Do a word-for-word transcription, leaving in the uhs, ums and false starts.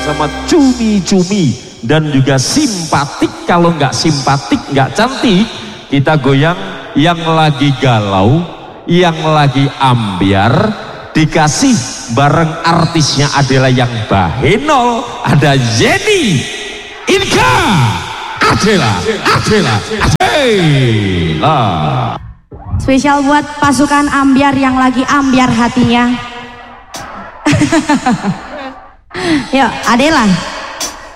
sama-sama cumi-cumi dan juga simpatik. Kalau nggak simpatik, nggak cantik, kita goyang. Yang lagi galau, yang lagi ambiar, dikasih bareng artisnya adalah yang bahenol, ada Yeni, Inka, Adela, Adela, Adela. Spesial buat pasukan ambiar yang lagi ambiar hatinya. Yuk, Adela.